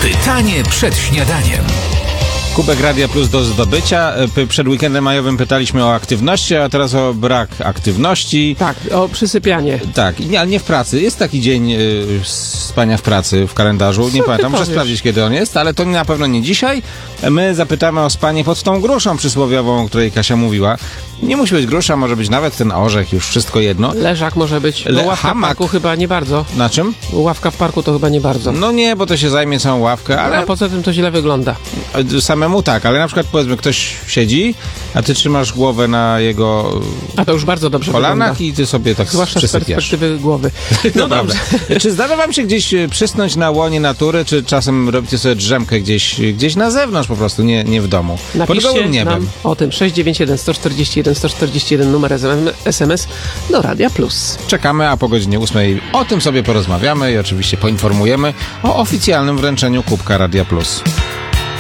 Pytanie przed śniadaniem. Kubek Radia Plus do zdobycia. Przed weekendem majowym pytaliśmy o aktywności, a teraz o brak aktywności. Tak, o przysypianie. Tak, ale nie w pracy. Jest taki dzień spania w pracy w kalendarzu. Nie pamiętam, muszę sprawdzić, kiedy on jest, ale to na pewno nie dzisiaj. My zapytamy o spanie pod tą gruszą przysłowiową, o której Kasia mówiła. Nie musi być grusza, może być nawet ten orzech, już wszystko jedno. Leżak może być. Ławka w parku chyba nie bardzo. Na czym? Ławka w parku to chyba nie bardzo. No nie, bo to się zajmie całą ławkę, ale... A poza tym to źle wygląda. Samemu tak, ale na przykład powiedzmy ktoś siedzi, a ty trzymasz głowę na jego a to już bardzo dobrze kolanach wygląda. I ty sobie tak zwłaszcza przysypiasz. z perspektywy głowy. No dobrze. Czy zdarza wam się gdzieś przysnąć na łonie natury, czy czasem robicie sobie drzemkę gdzieś na zewnątrz po prostu, nie w domu? Napiszcie nam o tym 691 141 141 numer SMS do Radia Plus. Czekamy, a po godzinie 8 o tym sobie porozmawiamy i oczywiście poinformujemy o oficjalnym wręczeniu Kubka Radia Plus.